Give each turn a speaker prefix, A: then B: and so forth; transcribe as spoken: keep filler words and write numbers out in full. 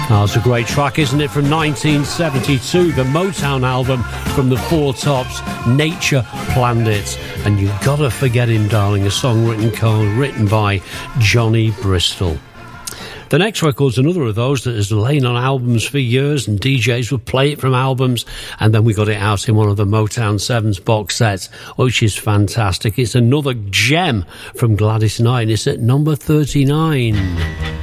A: Oh, it's a great track, isn't it? From nineteen seventy-two, the Motown album from the Four Tops, Nature Planned It. And You Gotta Forget Him, Darling, a song written, written by Johnny Bristol. The next record's another of those that has lain on albums for years, and D Js would play it from albums, and then we got it out in one of the Motown sevens box sets, which is fantastic. It's another gem from Gladys Knight, and it's at number thirty-nine.